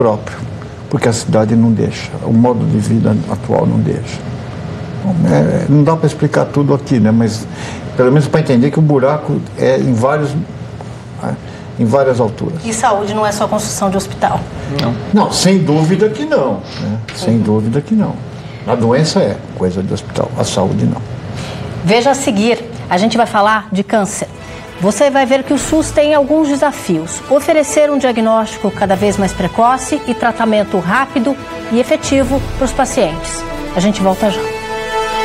próprio, porque a cidade não deixa, o modo de vida atual não deixa. Não dá para explicar tudo aqui, né? Mas pelo menos para entender que o buraco é em várias alturas. E saúde não é só construção de hospital? Não, sem dúvida que não, né? Sem dúvida que não. A doença é coisa de hospital, a saúde não. Veja a seguir, a gente vai falar de câncer. Você vai ver que o SUS tem alguns desafios. Oferecer um diagnóstico cada vez mais precoce e tratamento rápido e efetivo para os pacientes. A gente volta já.